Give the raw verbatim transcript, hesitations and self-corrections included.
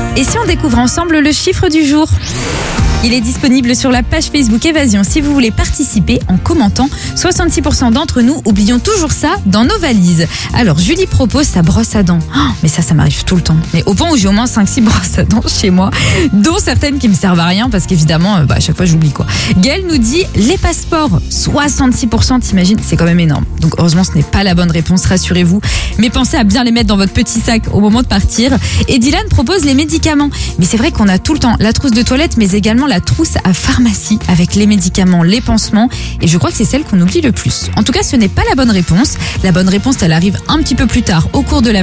Et si on découvre ensemble le chiffre du jour ? Il est disponible sur la page Facebook Évasion si vous voulez participer en commentant. soixante-six pour cent d'entre nous oublions toujours ça dans nos valises. Alors Julie propose sa brosse à dents. Oh, mais ça, ça m'arrive tout le temps. Mais au point où j'ai au moins cinq six brosses à dents chez moi, dont certaines qui me servent à rien parce qu'évidemment, bah, à chaque fois j'oublie quoi. Gaëlle nous dit les passeports. soixante-six pour cent, t'imagines, c'est quand même énorme. Donc heureusement ce n'est pas la bonne réponse, rassurez-vous. Mais pensez à bien les mettre dans votre petit sac au moment de partir. Et Dylan propose les médicaments. Mais c'est vrai qu'on a tout le temps la trousse de toilette, mais également la trousse à pharmacie avec les médicaments, les pansements, et je crois que c'est celle qu'on oublie le plus. En tout cas, ce n'est pas la bonne réponse. La bonne réponse, elle arrive un petit peu plus tard au cours de la